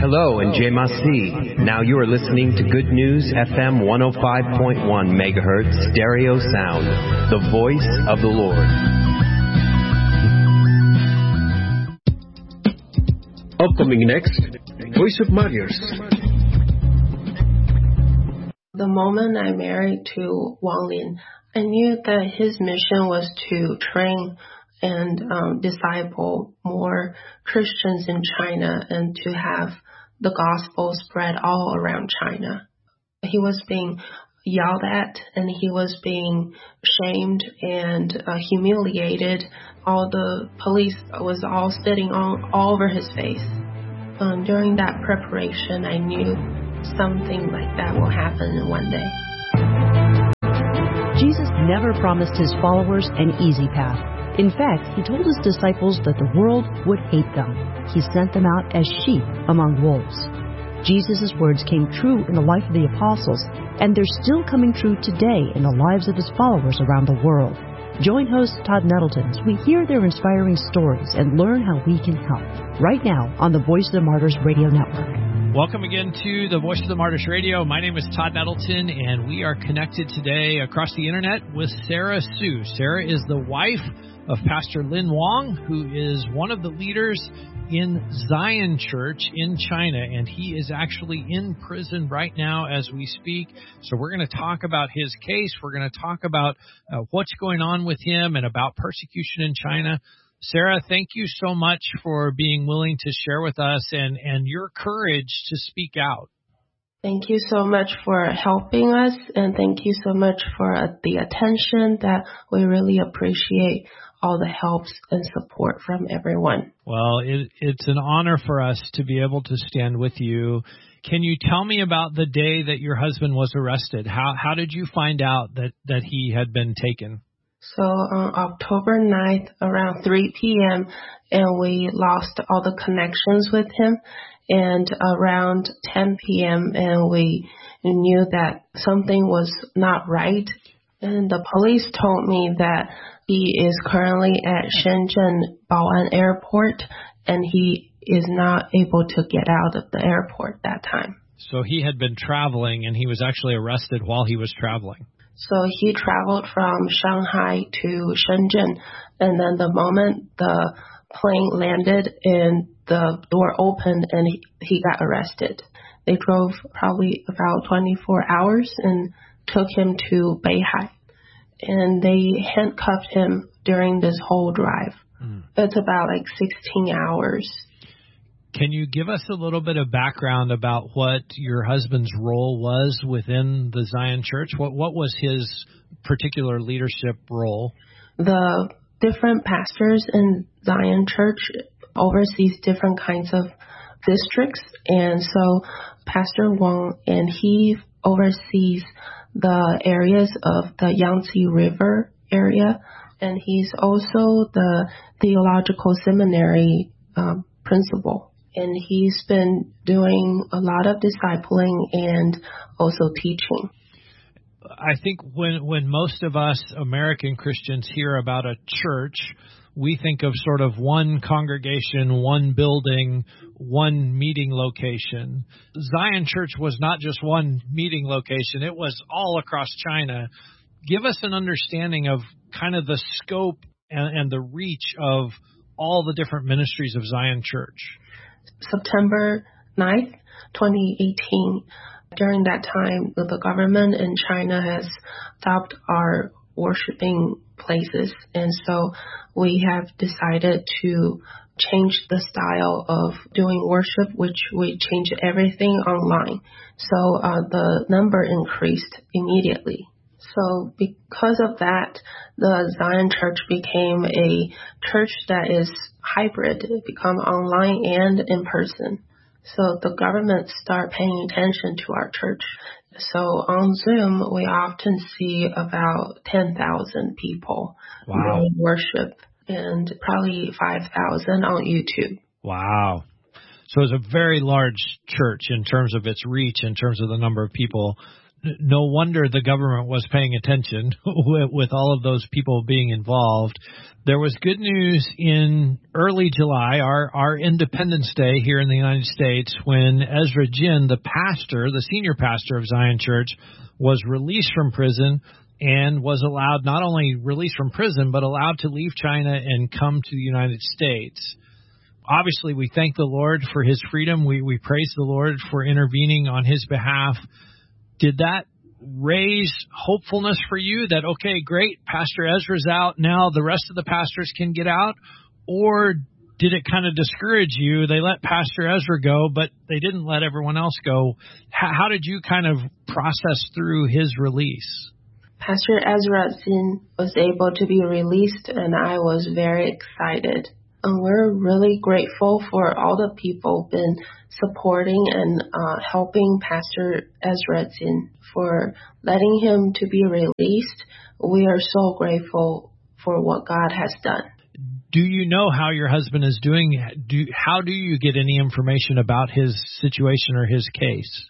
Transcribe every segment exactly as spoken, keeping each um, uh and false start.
Hello, and J Masi. Now you are listening to Good News F M one oh five point one megahertz stereo sound, the voice of the Lord. Upcoming next, Voice of Matters. The moment I married to Wang Lin, I knew that his mission was to train and um, disciple more Christians in China and to have the gospel spread all around China. He was being yelled at and he was being shamed and uh, humiliated. All the police was all sitting on all over his face. Um, during that preparation, I knew something like that will happen one day. Jesus never promised his followers an easy path. In fact, he told his disciples that the world would hate them. He sent them out as sheep among wolves. Jesus' words came true in the life of the apostles, and they're still coming true today in the lives of his followers around the world. Join host Todd Nettleton as we hear their inspiring stories and learn how we can help. Right now on the Voice of the Martyrs Radio Network. Welcome again to the Voice of the Martyrs Radio. My name is Todd Nettleton, and we are connected today across the internet with Sarah Su. Sarah is the wife of Pastor Lin Wang, who is one of the leaders in Zion Church in China, and he is actually in prison right now as we speak. So we're going to talk about his case. We're going to talk about uh, what's going on with him and about persecution in China. Sarah, thank you so much for being willing to share with us and, and your courage to speak out. Thank you so much for helping us, and thank you so much for uh, the attention that we really appreciate all the helps and support from everyone. Well, it, it's an honor for us to be able to stand with you. Can you tell me about the day that your husband was arrested? How how did you find out that, that he had been taken? So on October ninth, around three p.m., and we lost all the connections with him. And around ten p.m., and we knew that something was not right. And the police told me that he is currently at Shenzhen Bao'an Airport, and he is not able to get out of the airport that time. So he had been traveling, and he was actually arrested while he was traveling. So he traveled from Shanghai to Shenzhen, and then the moment the plane landed and the door opened, and he, he got arrested. They drove probably about twenty-four hours and took him to Beihai. And they handcuffed him during this whole drive. Mm. It's about like sixteen hours. Can you give us a little bit of background about what your husband's role was within the Zion Church? What what was his particular leadership role? The different pastors in Zion Church oversees different kinds of districts. And so Pastor Wang, and he oversees the areas of the Yangtze River area. And he's also the theological seminary um, principal. And he's been doing a lot of discipling and also teaching. I think when, when most of us American Christians hear about a church, we think of sort of one congregation, one building, one meeting location. Zion Church was not just one meeting location. It was all across China. Give us an understanding of kind of the scope and, and the reach of all the different ministries of Zion Church. September ninth, twenty eighteen. During that time, the government in China has stopped our worshiping places, and so we have decided to change the style of doing worship, which we changed everything online. So uh, the number increased immediately. So because of that, the Zion Church became a church that is hybrid. It became online and in person. So the government start paying attention to our church. So on Zoom, we often see about ten thousand people wow. in worship, and probably five thousand on YouTube. Wow. So it's a very large church in terms of its reach, in terms of the number of people. no wonder the government was paying attention with, with all of those people being involved. There was good news in early July, our, our Independence Day here in the United States, when Ezra Jin, the pastor, the senior pastor of Zion Church, was released from prison and was allowed, not only released from prison, but allowed to leave China and come to the United States. Obviously, we thank the Lord for his freedom. We, we praise the Lord for intervening on his behalf. Did that raise hopefulness for you that, okay, great, Pastor Ezra's out, now the rest of the pastors can get out? Or did it kind of discourage you? They let Pastor Ezra go, but they didn't let everyone else go. How, how did you kind of process through his release? Pastor Ezra Jin was able to be released, and I was very excited. And we're really grateful for all the people been supporting and uh, helping Pastor Ezra Jin for letting him to be released. We are so grateful for what God has done. Do you know how your husband is doing? Do how do you get any information about his situation or his case?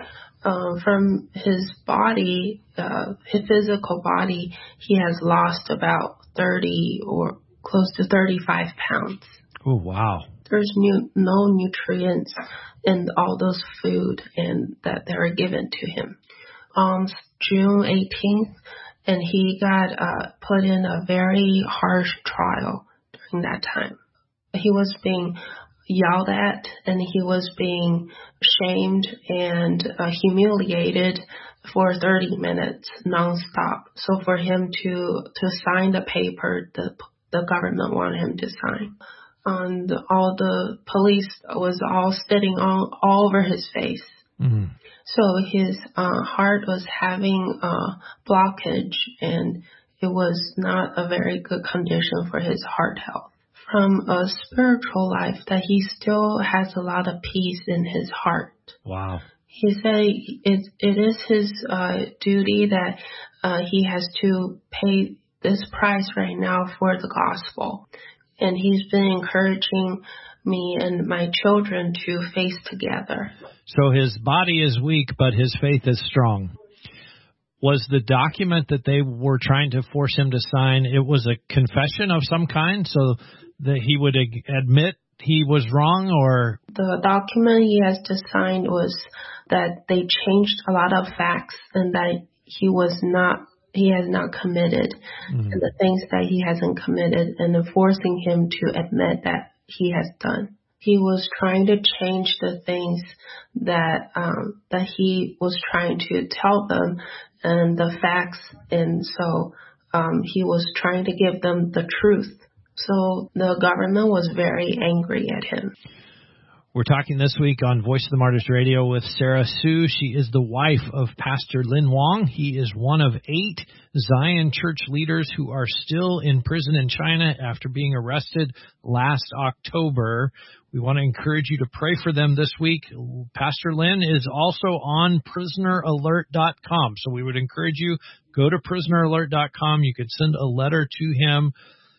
Uh, from his body, uh, his physical body, he has lost about thirty or close to thirty-five pounds. Oh, wow. There's new, no nutrients in all those food and that they were given to him. On June eighteenth, and he got uh, put in a very harsh trial during that time. He was being yelled at, and he was being shamed and uh, humiliated for thirty minutes nonstop. So for him to, to sign the paper, the the government wanted him to sign. And all the police was all spitting all, all over his face. Mm-hmm. So his uh, heart was having a blockage, and it was not a very good condition for his heart health. From a spiritual life, that he still has a lot of peace in his heart. Wow. He said it, it is his uh, duty that uh, he has to pay this price right now for the gospel. And he's been encouraging me and my children to face together. So his body is weak, but his faith is strong. Was the document that they were trying to force him to sign, it was a confession of some kind, so that he would admit he was wrong? Or the document he has to sign was that they changed a lot of facts and that he was not He has not committed, mm-hmm. and the things that he hasn't committed, and forcing him to admit that he has done. He was trying to change the things that um, that he was trying to tell them and the facts, and so um, he was trying to give them the truth. So the government was very angry at him. We're talking this week on Voice of the Martyrs Radio with Sarah Sue. She is the wife of Pastor Lin Wong. He is one of eight Zion Church leaders who are still in prison in China after being arrested last October. We want to encourage you to pray for them this week. Pastor Lin is also on prisoner alert dot com. So we would encourage you, go to prisoner alert dot com. You could send a letter to him.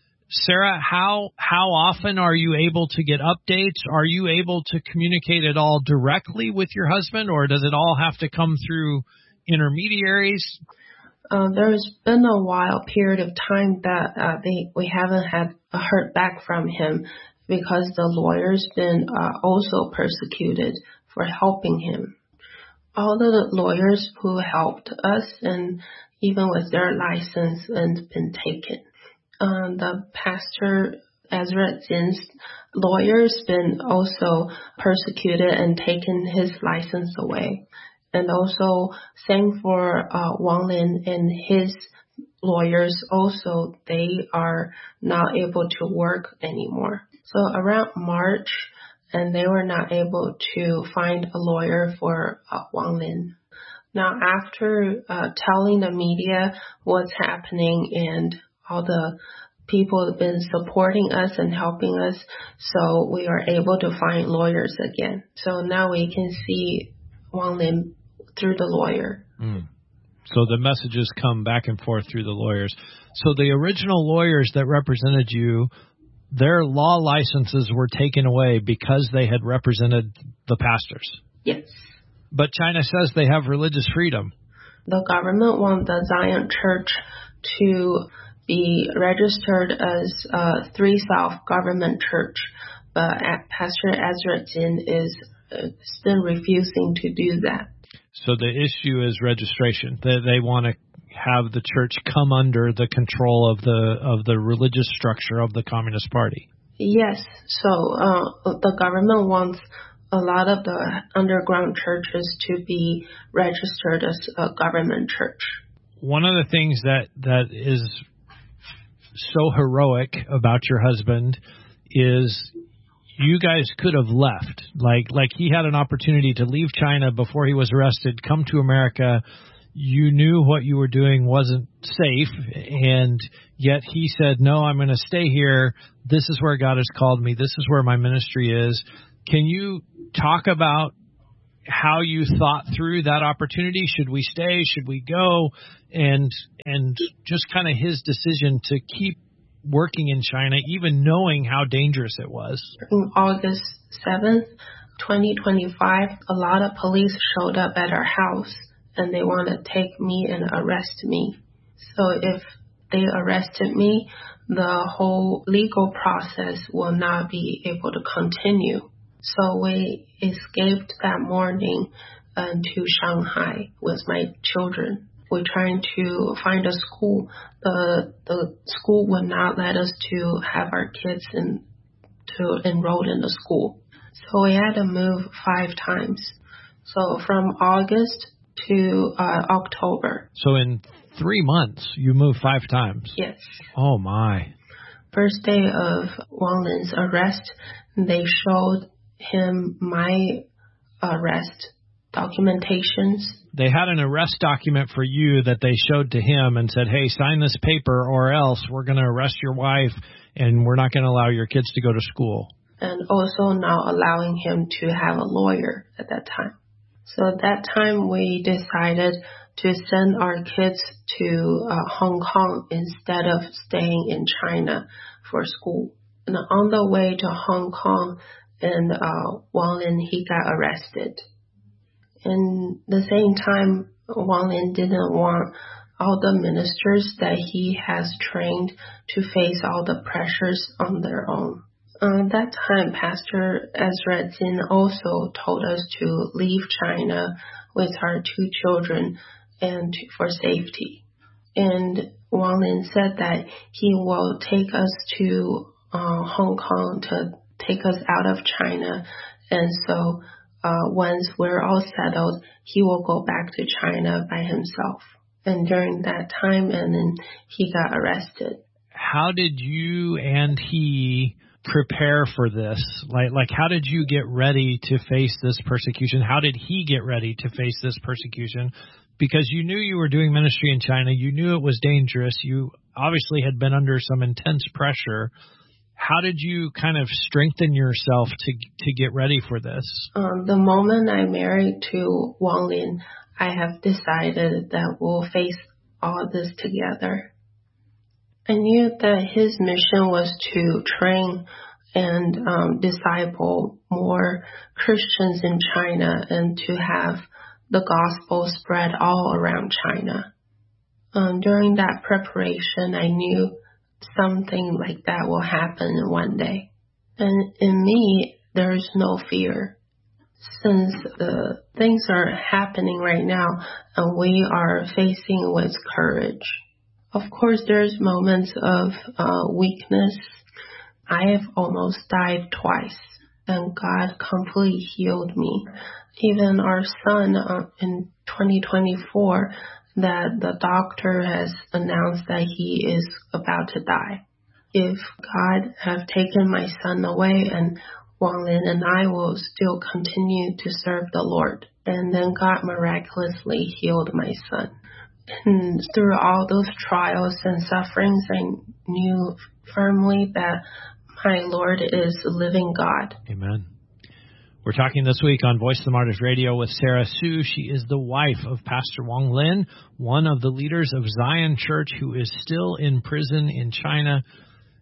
Sarah, how how often are you able to get updates? Are you able to communicate at all directly with your husband, or does it all have to come through intermediaries? Uh, there's been a while period of time that uh, they, we haven't had heard back from him because the lawyer's been uh, also persecuted for helping him. All the lawyers who helped us, and even with their license, and been taken. Um, the pastor Ezra Jin's lawyer's been also persecuted and taken his license away. And also same for uh, Wang Lin and his lawyers also, they are not able to work anymore. So around March, and they were not able to find a lawyer for uh, Wang Lin. Now after uh, telling the media what's happening and all the people have been supporting us and helping us, so we are able to find lawyers again. So now we can see Wang Lin through the lawyer. Mm. So the messages come back and forth through the lawyers. So the original lawyers that represented you, their law licenses were taken away because they had represented the pastors. Yes. But China says they have religious freedom. The government wants the Zion Church to be registered as a Three South government church, but Pastor Ezra Jin is uh, still refusing to do that. So the issue is registration. They, they want to have the church come under the control of the of the religious structure of the Communist Party. Yes. So uh, the government wants a lot of the underground churches to be registered as a government church. One of the things that, that is so heroic about your husband is you guys could have left. Like like he had an opportunity to leave China before he was arrested, come to America. You knew what you were doing wasn't safe, and yet he said, no, I'm going to stay here. This is where God has called me. This is where my ministry is. Can you talk about how you thought through that opportunity? Should we stay? Should we go? And and just kind of his decision to keep working in China, even knowing how dangerous it was. On August seventh, twenty twenty-five, a lot of police showed up at our house, and they want to take me and arrest me. So if they arrested me, the whole legal process will not be able to continue. So we escaped that morning uh, to Shanghai with my children. We're trying to find a school. The the school would not let us to have our kids in, to enroll in the school. So we had to move five times. So from August to uh, October. So in three months, you moved five times? Yes. Oh, my. First day of Wang Lin's arrest, they showed him my arrest documentations. They had an arrest document for you that they showed to him and said, hey, sign this paper or else we're going to arrest your wife and we're not going to allow your kids to go to school. And also not allowing him to have a lawyer at that time. So at that time, we decided to send our kids to uh, Hong Kong instead of staying in China for school. And on the way to Hong Kong, and uh, Wang Lin, he got arrested. And the same time, Wang Lin didn't want all the ministers that he has trained to face all the pressures on their own. Uh, that time, Pastor Ezra Jin also told us to leave China with our two children and to, for safety. And Wang Lin said that he will take us to uh, Hong Kong to take us out of China. And so uh, once we're all settled, he will go back to China by himself. And during that time, and then he got arrested. How did you and he prepare for this? Like, like, how did you get ready to face this persecution? How did he get ready to face this persecution? Because you knew you were doing ministry in China. You knew it was dangerous. You obviously had been under some intense pressure. How did you kind of strengthen yourself to to get ready for this? Um, the moment I married to Wang Lin, I have decided that we'll face all this together. I knew that his mission was to train and um, disciple more Christians in China and to have the gospel spread all around China. Um, during that preparation, I knew something like that will happen one day. And in me, there is no fear. Since the things are happening right now and we are facing with courage. Of course, there's moments of uh, weakness. I have almost died twice, and God completely healed me. Even our son uh, in twenty twenty-four, that the doctor has announced that he is about to die. If God have taken my son away, and Wang Lin and I will still continue to serve the Lord. And then God miraculously healed my son. And through all those trials and sufferings, I knew firmly that my Lord is a living God. Amen. We're talking this week on Voice of the Martyrs Radio with Sarah Su. She is the wife of Pastor Wang Lin, one of the leaders of Zion Church who is still in prison in China.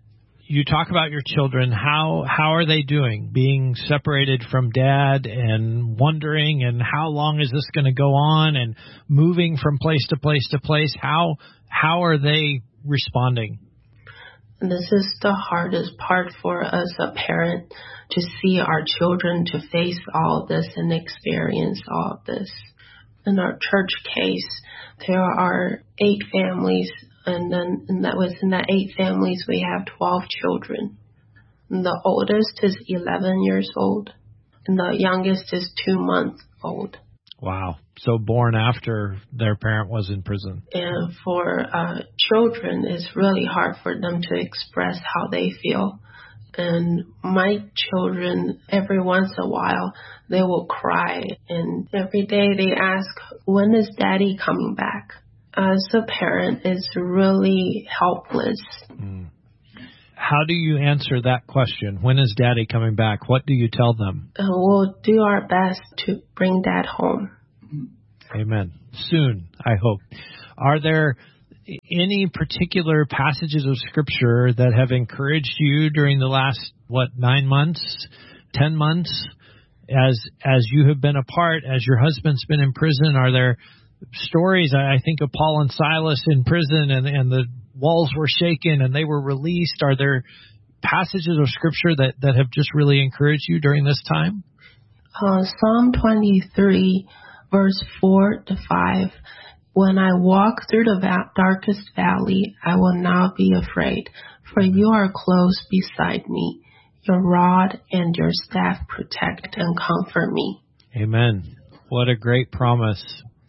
you talk about your children. How how are they doing? Being separated from dad and wondering, and how long is this going to go on? And moving from place to place to place. How how are they responding? This is the hardest part for us, a parent, to see our children to face all this and experience all this. In our church case, there are eight families, and then and that was in that eight families we have twelve children. And the oldest is eleven years old, and the youngest is two months old. Wow. So born after their parent was in prison. And for uh, children, it's really hard for them to express how they feel. And my children, every once in a while, they will cry. And every day they ask, when is daddy coming back? As a parent, it's really helpless. Mm. How do you answer that question? When is daddy coming back? What do you tell them? Uh, we'll do our best to bring dad home. Amen. Soon, I hope. Are there any particular passages of Scripture that have encouraged you during the last, what, nine months, ten months, as as you have been apart, as your husband's been in prison? Are there stories? I think of Paul and Silas in prison, and, and the walls were shaken and they were released. Are there passages of Scripture that, that have just really encouraged you during this time? Uh, Psalm twenty-three, verse four to five. When I walk through the va- darkest valley, I will not be afraid, for you are close beside me. Your rod and your staff protect and comfort me. Amen. What a great promise.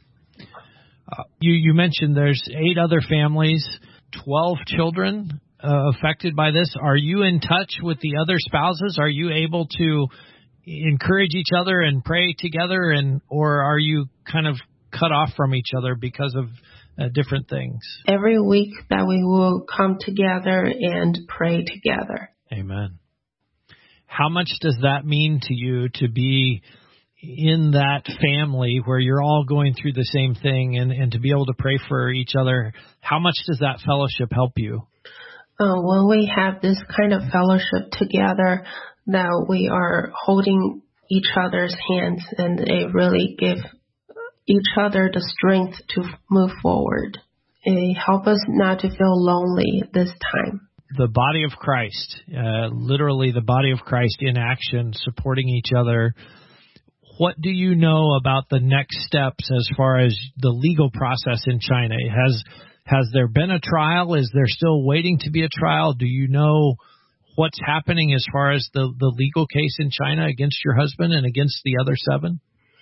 Uh, you, you mentioned there's eight other families, twelve children uh, affected by this. Are you in touch with the other spouses? Are you able to encourage each other and pray together, and or are you kind of cut off from each other because of uh, different things? Every week that we will come together and pray together. Amen. How much does that mean to you to be in that family where you're all going through the same thing, and, and to be able to pray for each other? How much does that fellowship help you? Uh, when we have this kind of fellowship together, that we are holding each other's hands, and they really give each other the strength to move forward. It helps us not to feel lonely this time. The body of Christ, uh, literally the body of Christ in action, supporting each other. What do you know about the next steps as far as the legal process in China? Has has there been a trial? Is there still waiting to be a trial? Do you know what's happening as far as the, the legal case in China against your husband and against the other seven?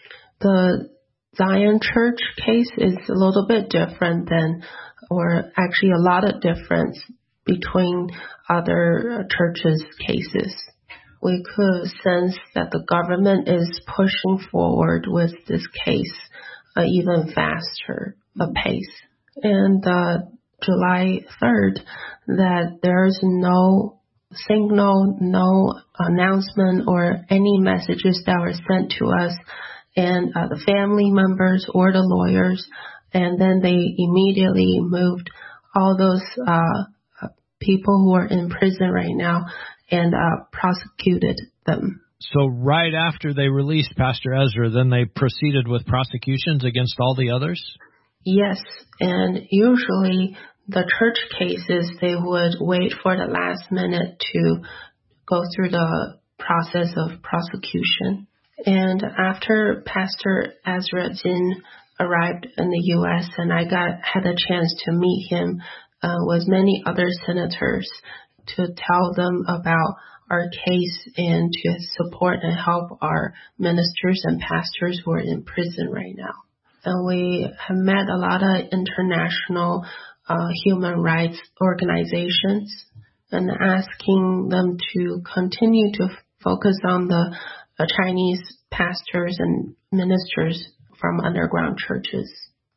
The Zion Church case is a little bit different than, or actually a lot of difference between other churches' cases. We could sense that the government is pushing forward with this case uh, even faster a pace. And uh, July third, that there is no signal, no announcement or any messages that were sent to us and uh, the family members or the lawyers, and then they immediately moved all those uh, people who are in prison right now and uh, prosecuted them. So right after they released Pastor Ezra, then they proceeded with prosecutions against all the others? Yes, and usually the church cases, they would wait for the last minute to go through the process of prosecution. And after Pastor Ezra Jin arrived in the U S and I got had a chance to meet him uh, with many other senators to tell them about our case and to support and help our ministers and pastors who are in prison right now. And we have met a lot of international uh, human rights organizations and asking them to continue to f- focus on the uh, Chinese pastors and ministers from underground churches.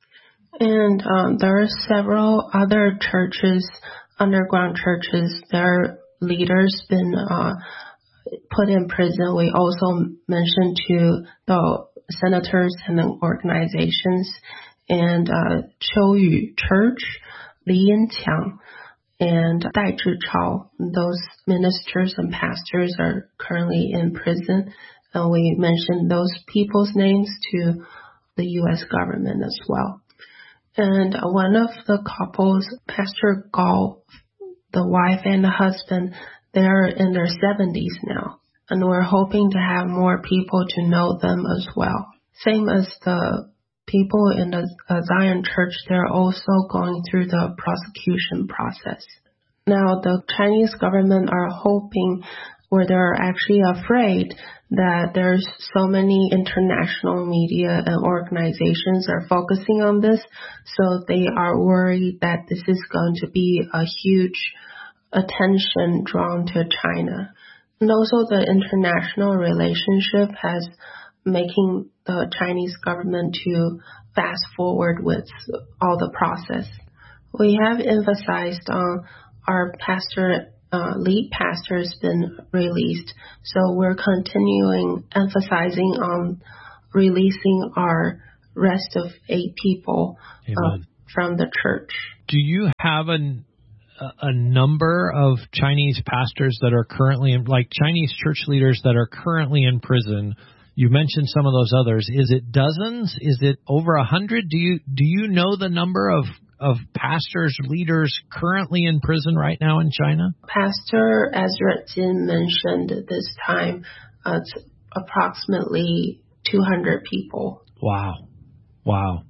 And um, there are several other churches, underground churches, their leaders been uh, put in prison. We also mentioned to the senators and the organizations, and uh, Qiu Yu Church, Li Yinqiang, and Dai Zhichao. Those ministers and pastors are currently in prison. And we mentioned those people's names to the U S government as well. And one of the couples, Pastor Gao, the wife and the husband, they're in their seventies now. And we're hoping to have more people to know them as well. Same as the people in the Zion Church, they're also going through the prosecution process. Now, the Chinese government are hoping, or they're actually afraid, that there's so many international media and organizations are focusing on this, so they are worried that this is going to be a huge attention drawn to China. And also the international relationship has making the Chinese government to fast forward with all the process. We have emphasized on our pastor Uh, lead pastor has been released. So we're continuing emphasizing on releasing our rest of eight people uh, from the church. Do you have an, a number of Chinese pastors that are currently in, like Chinese church leaders that are currently in prison? You mentioned some of those others. Is it dozens? Is it over a hundred? Do you do you know the number of of pastors, leaders currently in prison right now in China? Pastor Ezra Jin mentioned this time uh, it's approximately two hundred people. Wow. Wow.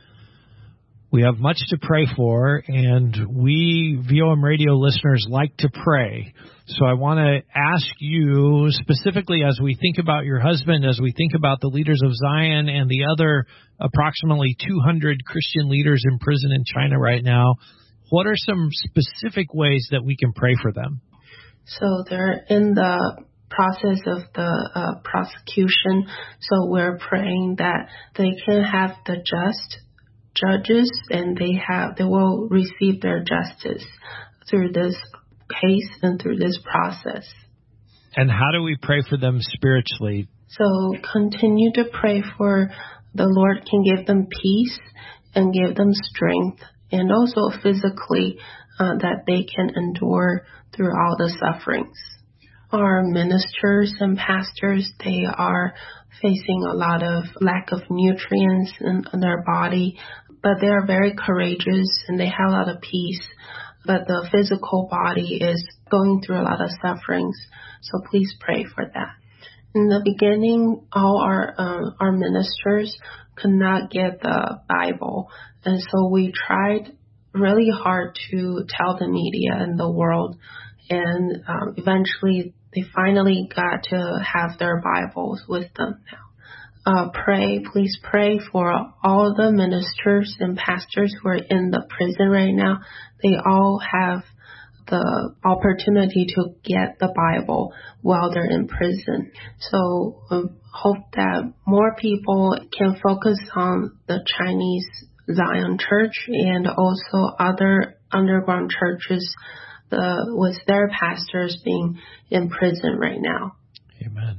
We have much to pray for, and we V O M radio listeners like to pray. So I want to ask you specifically, as we think about your husband, as we think about the leaders of Zion and the other approximately two hundred Christian leaders in prison in China right now, what are some specific ways that we can pray for them? So they're in the process of the uh, prosecution, so we're praying that they can have the just judges and they have they will receive their justice through this case and through this process. And how do we pray for them spiritually? So continue to pray for the Lord can give them peace and give them strength, and also physically uh, that they can endure through all the sufferings. Our ministers and pastors, they are facing a lot of lack of nutrients in, in their body, but they are very courageous and they have a lot of peace. But the physical body is going through a lot of sufferings, so please pray for that. In the beginning, all our uh, our ministers could not get the Bible, and so we tried really hard to tell the media and the world, and um, eventually they finally got to have their Bibles with them now. Uh, pray, please pray for all the ministers and pastors who are in the prison right now. They all have the opportunity to get the Bible while they're in prison. So um, hope that more people can focus on the Chinese Zion Church and also other underground churches the, with their pastors being in prison right now. Amen.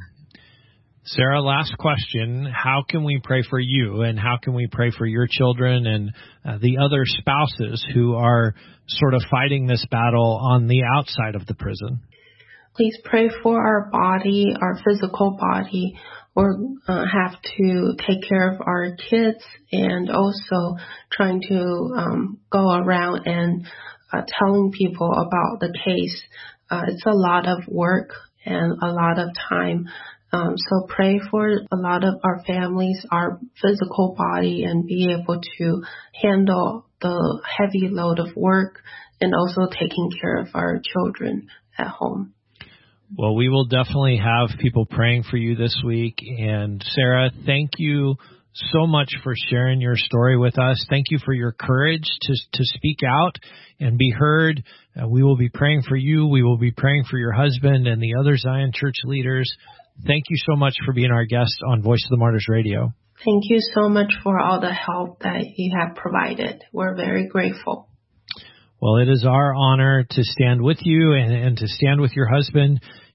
Sarah, last question. How can we pray for you, and how can we pray for your children and uh, the other spouses who are sort of fighting this battle on the outside of the prison? Please pray for our body, our physical body. We uh, have to take care of our kids and also trying to um, go around and uh, telling people about the case. Uh, it's a lot of work and a lot of time. Um, so pray for a lot of our families, our physical body, and be able to handle the heavy load of work and also taking care of our children at home. Well, we will definitely have people praying for you this week. And Sarah, thank you so much for sharing your story with us. Thank you for your courage to to speak out and be heard. Uh, we will be praying for you. We will be praying for your husband and the other Zion Church leaders. Thank you so much for being our guest on Voice of the Martyrs Radio. Thank you so much for all the help that you have provided. We're very grateful. Well, it is our honor to stand with you and, and to stand with your husband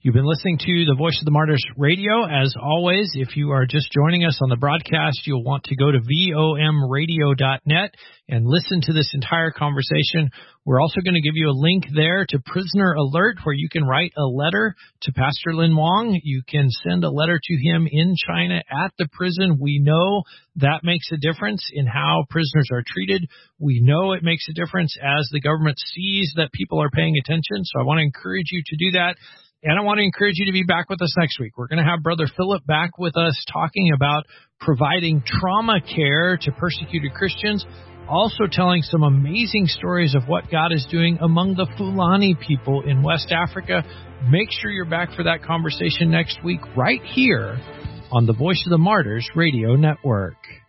You've been listening to the Voice of the Martyrs Radio. As always, if you are just joining us on the broadcast, you'll want to go to V O M radio dot net and listen to this entire conversation. We're also going to give you a link there to Prisoner Alert, where you can write a letter to Pastor Lin Wong. You can send a letter to him in China at the prison. We know that makes a difference in how prisoners are treated. We know it makes a difference as the government sees that people are paying attention. So I want to encourage you to do that. And I want to encourage you to be back with us next week. We're going to have Brother Philip back with us talking about providing trauma care to persecuted Christians, also telling some amazing stories of what God is doing among the Fulani people in West Africa. Make sure you're back for that conversation next week right here on the Voice of the Martyrs Radio Network.